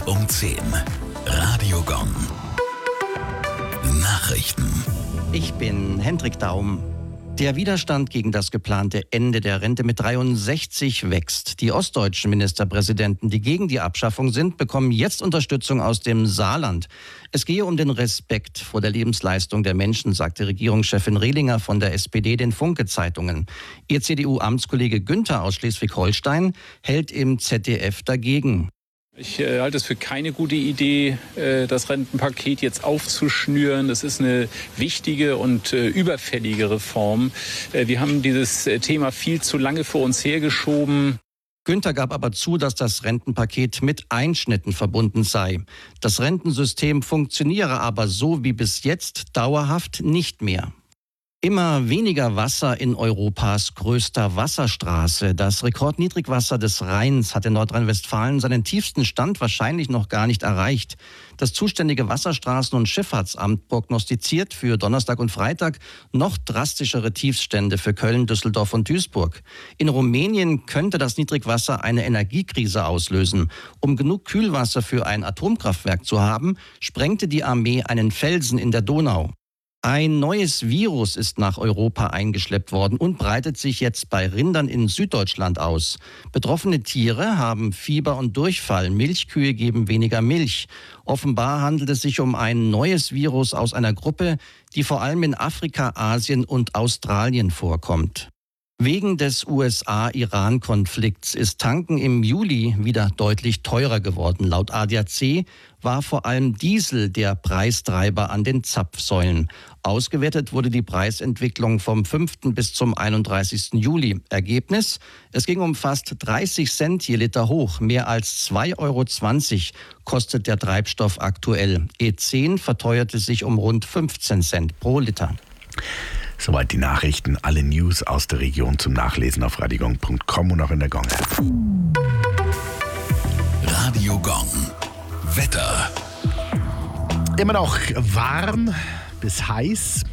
um 10. Radio Gong. Nachrichten. Ich bin Hendrik Daum. Der Widerstand gegen das geplante Ende der Rente mit 63 wächst. Die ostdeutschen Ministerpräsidenten, die gegen die Abschaffung sind, bekommen jetzt Unterstützung aus dem Saarland. Es gehe um den Respekt vor der Lebensleistung der Menschen, sagte Regierungschefin Rehlinger von der SPD den Funke-Zeitungen. Ihr CDU-Amtskollege Günther aus Schleswig-Holstein hält im ZDF dagegen. Ich halte es für keine gute Idee, das Rentenpaket jetzt aufzuschnüren. Das ist eine wichtige und überfällige Reform. Wir haben dieses Thema viel zu lange vor uns hergeschoben. Günther gab aber zu, dass das Rentenpaket mit Einschnitten verbunden sei. Das Rentensystem funktioniere aber so wie bis jetzt dauerhaft nicht mehr. Immer weniger Wasser in Europas größter Wasserstraße. Das Rekordniedrigwasser des Rheins hat in Nordrhein-Westfalen seinen tiefsten Stand wahrscheinlich noch gar nicht erreicht. Das zuständige Wasserstraßen- und Schifffahrtsamt prognostiziert für Donnerstag und Freitag noch drastischere Tiefstände für Köln, Düsseldorf und Duisburg. In Rumänien könnte das Niedrigwasser eine Energiekrise auslösen. Um genug Kühlwasser für ein Atomkraftwerk zu haben, sprengte die Armee einen Felsen in der Donau. Ein neues Virus ist nach Europa eingeschleppt worden und breitet sich jetzt bei Rindern in Süddeutschland aus. Betroffene Tiere haben Fieber und Durchfall. Milchkühe geben weniger Milch. Offenbar handelt es sich um ein neues Virus aus einer Gruppe, die vor allem in Afrika, Asien und Australien vorkommt. Wegen des USA-Iran-Konflikts ist Tanken im Juli wieder deutlich teurer geworden. Laut ADAC war vor allem Diesel der Preistreiber an den Zapfsäulen. Ausgewertet wurde die Preisentwicklung vom 5. bis zum 31. Juli. Ergebnis? Es ging um fast 30 Cent je Liter hoch. Mehr als 2,20 € kostet der Treibstoff aktuell. E10 verteuerte sich um rund 15 Cent pro Liter. Soweit die Nachrichten, alle News aus der Region zum Nachlesen auf radiogong.com und auch in der Gong-App. Radio Gong. Wetter. Immer noch warm bis heiß.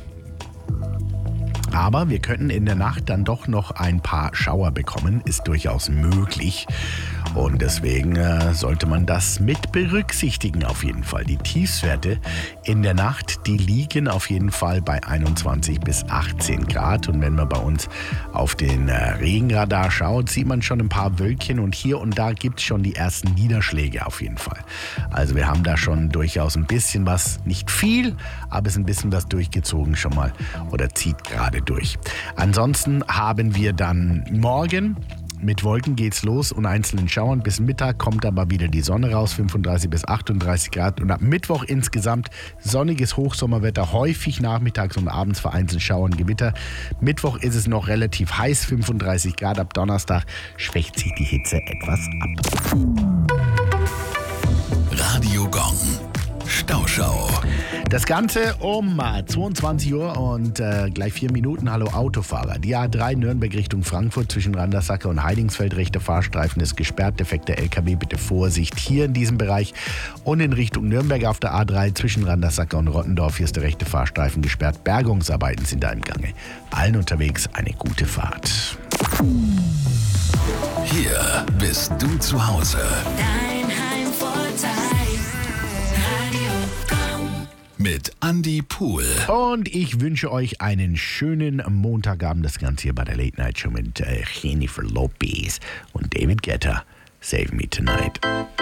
Aber wir könnten in der Nacht dann doch noch ein paar Schauer bekommen. Ist durchaus möglich. Und deswegen sollte man das mit berücksichtigen auf jeden Fall. Die Tiefstwerte in der Nacht, die liegen auf jeden Fall bei 21 bis 18 Grad. Und wenn man bei uns auf den Regenradar schaut, sieht man schon ein paar Wölkchen. Und hier und da gibt es schon die ersten Niederschläge auf jeden Fall. Also wir haben da schon durchaus ein bisschen was, nicht viel, aber es ist ein bisschen was durchgezogen schon mal oder zieht gerade durch. Ansonsten haben wir dann morgen, mit Wolken geht's los und einzelnen Schauern. Bis Mittag kommt aber wieder die Sonne raus, 35 bis 38 Grad. Und ab Mittwoch insgesamt sonniges Hochsommerwetter, häufig nachmittags und abends vereinzelt Schauern, Gewitter. Mittwoch ist es noch relativ heiß, 35 Grad. Ab Donnerstag schwächt sich die Hitze etwas ab. Radio Gong. Stauschau. Das Ganze um 22 Uhr und gleich 4 Minuten. Hallo Autofahrer. Die A3 Nürnberg Richtung Frankfurt zwischen Randersacker und Heidingsfeld. Rechter Fahrstreifen ist gesperrt. Defekter LKW, bitte Vorsicht hier in diesem Bereich. Und in Richtung Nürnberg auf der A3 zwischen Randersacker und Rottendorf. Hier ist der rechte Fahrstreifen gesperrt. Bergungsarbeiten sind da im Gange. Allen unterwegs eine gute Fahrt. Hier bist du zu Hause. Dein Heimvorteil. Radio Gong. Mit Andy Pool. Und ich wünsche euch einen schönen Montagabend. Das Ganze hier bei der Late Night Show mit Jennifer Lopez und David Guetta. Save Me Tonight.